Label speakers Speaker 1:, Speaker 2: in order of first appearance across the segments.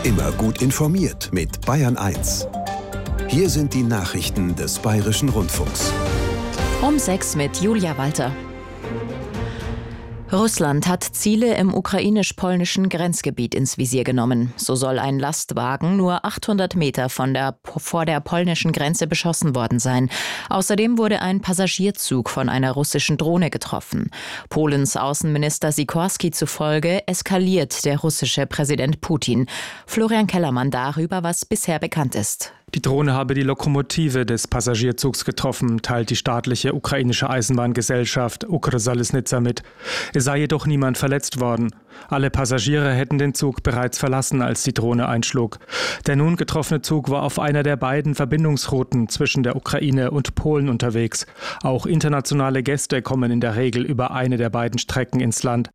Speaker 1: Immer gut informiert mit Bayern 1. Hier sind die Nachrichten des Bayerischen Rundfunks.
Speaker 2: Um 6 mit Julia Walter. Russland hat Ziele im ukrainisch-polnischen Grenzgebiet ins Visier genommen. So soll ein Lastwagen nur 800 Meter vor der polnischen Grenze beschossen worden sein. Außerdem wurde ein Passagierzug von einer russischen Drohne getroffen. Polens Außenminister Sikorski zufolge eskaliert der russische Präsident Putin. Florian Kellermann darüber, was bisher bekannt ist.
Speaker 3: Die Drohne habe die Lokomotive des Passagierzugs getroffen, teilt die staatliche ukrainische Eisenbahngesellschaft Ukrsalisnitsa mit. Es sei jedoch niemand verletzt worden. Alle Passagiere hätten den Zug bereits verlassen, als die Drohne einschlug. Der nun getroffene Zug war auf einer der beiden Verbindungsrouten zwischen der Ukraine und Polen unterwegs. Auch internationale Gäste kommen in der Regel über eine der beiden Strecken ins Land.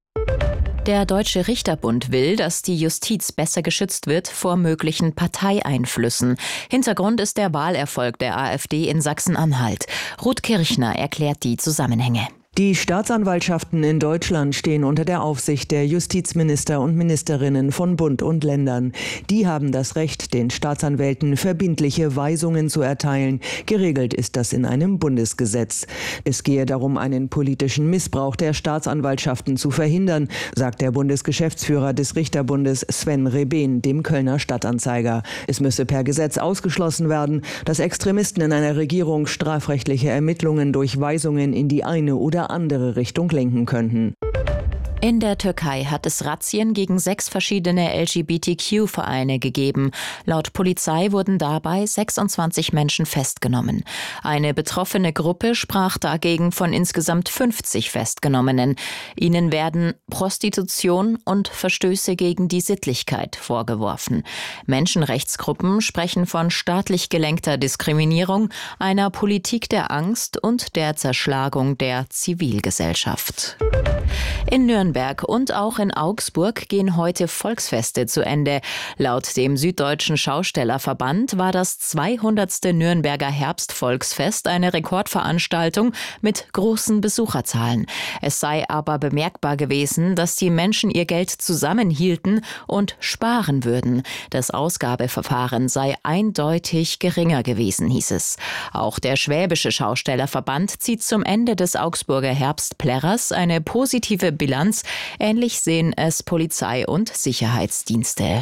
Speaker 2: Der Deutsche Richterbund will, dass die Justiz besser geschützt wird vor möglichen Parteieinflüssen. Hintergrund ist der Wahlerfolg der AfD in Sachsen-Anhalt. Ruth Kirchner erklärt die Zusammenhänge.
Speaker 4: Die Staatsanwaltschaften in Deutschland stehen unter der Aufsicht der Justizminister und Ministerinnen von Bund und Ländern. Die haben das Recht, den Staatsanwälten verbindliche Weisungen zu erteilen. Geregelt ist das in einem Bundesgesetz. Es gehe darum, einen politischen Missbrauch der Staatsanwaltschaften zu verhindern, sagt der Bundesgeschäftsführer des Richterbundes Sven Reben dem Kölner Stadtanzeiger. Es müsse per Gesetz ausgeschlossen werden, dass Extremisten in einer Regierung strafrechtliche Ermittlungen durch Weisungen in die eine oder andere Richtung lenken könnten.
Speaker 2: In der Türkei hat es Razzien gegen 6 verschiedene LGBTQ-Vereine gegeben. Laut Polizei wurden dabei 26 Menschen festgenommen. Eine betroffene Gruppe sprach dagegen von insgesamt 50 Festgenommenen. Ihnen werden Prostitution und Verstöße gegen die Sittlichkeit vorgeworfen. Menschenrechtsgruppen sprechen von staatlich gelenkter Diskriminierung, einer Politik der Angst und der Zerschlagung der Zivilgesellschaft. In Nürnberg und auch in Augsburg gehen heute Volksfeste zu Ende. Laut dem Süddeutschen Schaustellerverband war das 200. Nürnberger Herbstvolksfest eine Rekordveranstaltung mit großen Besucherzahlen. Es sei aber bemerkbar gewesen, dass die Menschen ihr Geld zusammenhielten und sparen würden. Das Ausgabeverfahren sei eindeutig geringer gewesen, hieß es. Auch der Schwäbische Schaustellerverband zieht zum Ende des Augsburger Herbstplärrers eine positive Bilanz. Ähnlich sehen es Polizei- und Sicherheitsdienste.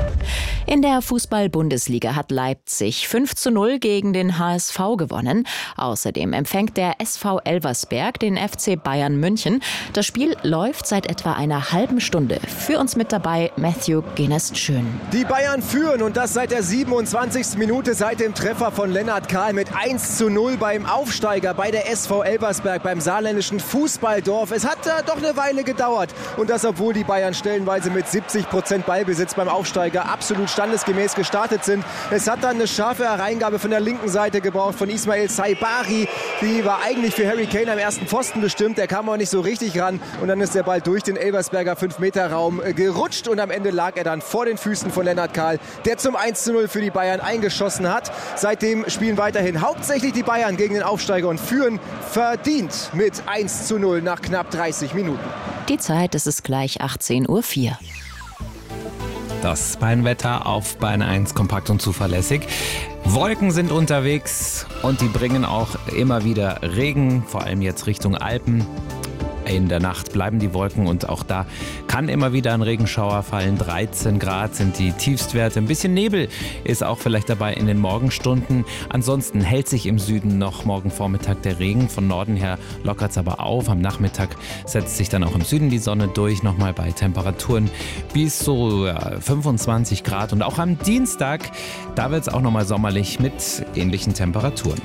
Speaker 2: In der Fußball-Bundesliga hat Leipzig 5:0 gegen den HSV gewonnen. Außerdem empfängt der SV Elversberg den FC Bayern München. Das Spiel läuft seit etwa einer halben Stunde. Für uns mit dabei Matthew Genest-Schön.
Speaker 5: Die Bayern führen und das seit der 27. Minute, seit dem Treffer von Lennart Kahl mit 1:0 beim Aufsteiger bei der SV Elversberg, beim saarländischen Fußballdorf. Es hat doch eine Weile gedauert und das, obwohl die Bayern stellenweise mit 70% Ballbesitz beim Aufsteiger absolut standesgemäß gestartet sind. Es hat dann eine scharfe Hereingabe von der linken Seite gebraucht von Ismail Saibari. Die war eigentlich für Harry Kane am ersten Pfosten bestimmt. Der kam aber nicht so richtig ran und dann ist der Ball durch den Elversberger 5-Meter-Raum gerutscht und am Ende lag er dann vor den Füßen von Lennart Kahl, der zum 1:0 für die Bayern eingeschossen hat. Seitdem spielen weiterhin hauptsächlich die Bayern gegen den Aufsteiger und führen verdient mit 1:0 nach knapp 30 Minuten.
Speaker 2: Die Zeit ist es gleich 18:04 Uhr.
Speaker 6: Das Bayern-Wetter auf Bayern 1 kompakt und zuverlässig. Wolken sind unterwegs und die bringen auch immer wieder Regen, vor allem jetzt Richtung Alpen. In der Nacht bleiben die Wolken und auch da kann immer wieder ein Regenschauer fallen. 13 Grad sind die Tiefstwerte. Ein bisschen Nebel ist auch vielleicht dabei in den Morgenstunden. Ansonsten hält sich im Süden noch morgen Vormittag der Regen. Von Norden her lockert es aber auf. Am Nachmittag setzt sich dann auch im Süden die Sonne durch. Nochmal bei Temperaturen bis so 25 Grad. Und auch am Dienstag, da wird es auch nochmal sommerlich mit ähnlichen Temperaturen.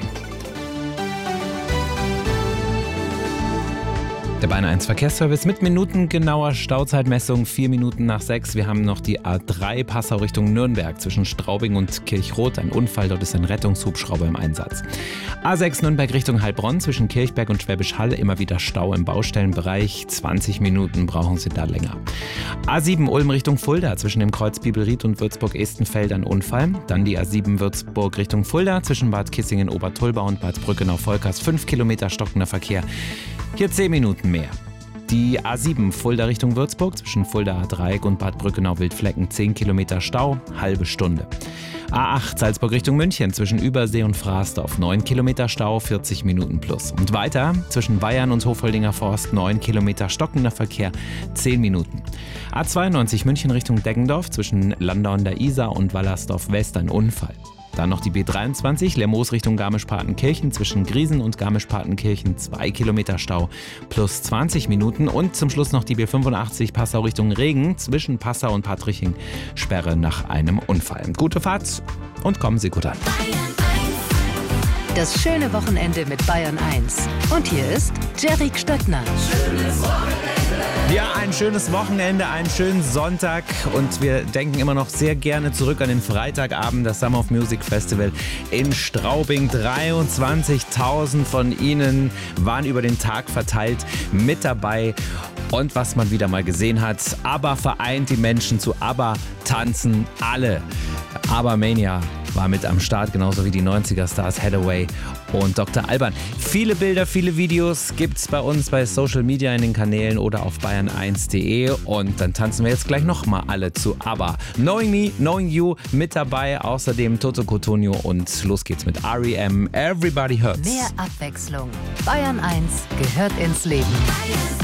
Speaker 6: Der Bayern 1 Verkehrsservice mit minutengenauer Stauzeitmessung, 4 Minuten nach 6. Wir haben noch die A3 Passau Richtung Nürnberg zwischen Straubing und Kirchroth. Ein Unfall, dort ist ein Rettungshubschrauber im Einsatz. A6 Nürnberg Richtung Heilbronn zwischen Kirchberg und Schwäbisch Hall. Immer wieder Stau im Baustellenbereich. 20 Minuten brauchen Sie da länger. A7 Ulm Richtung Fulda zwischen dem Kreuz Bibelried und Würzburg-Estenfeld ein Unfall. Dann die A7 Würzburg Richtung Fulda zwischen Bad Kissingen, Obertulba und Bad Brückenau-Volkers. 5 Kilometer stockender Verkehr. Hier 10 Minuten mehr. Die A7 Fulda Richtung Würzburg zwischen Fuldaer Dreieck und Bad Brückenau-Wildflecken 10 Kilometer Stau, halbe Stunde. A8 Salzburg Richtung München zwischen Übersee und Frasdorf 9 Kilometer Stau, 40 Minuten plus. Und weiter zwischen Bayern und Hofoldinger Forst 9 Kilometer stockender Verkehr, 10 Minuten. A92 München Richtung Deggendorf zwischen Landau an der Isar und Wallersdorf West ein Unfall. Dann noch die B23 Lermoos Richtung Garmisch-Partenkirchen zwischen Griesen und Garmisch-Partenkirchen 2 Kilometer Stau plus 20 Minuten. Und zum Schluss noch die B85 Passau Richtung Regen zwischen Passau und Patriching, Sperre nach einem Unfall. Gute Fahrt und kommen Sie gut an.
Speaker 7: Das schöne Wochenende mit Bayern 1. Und hier ist Jerry Stöckner.
Speaker 6: Schönes Wochenende. Ja, ein schönes Wochenende, einen schönen Sonntag und wir denken immer noch sehr gerne zurück an den Freitagabend, das Summer of Music Festival in Straubing. 23.000 von Ihnen waren über den Tag verteilt mit dabei. Und was man wieder mal gesehen hat, ABBA vereint die Menschen zu ABBA, tanzen alle. ABBA Mania war mit am Start, genauso wie die 90er-Stars Hathaway und Dr. Alban. Viele Bilder, viele Videos gibt's bei uns bei Social Media in den Kanälen oder auf bayern1.de und dann tanzen wir jetzt gleich nochmal alle zu ABBA. Knowing Me, Knowing You mit dabei, außerdem Toto Cutugno und los geht's mit R.E.M. Everybody Hurts.
Speaker 7: Mehr Abwechslung. Bayern 1 gehört ins Leben.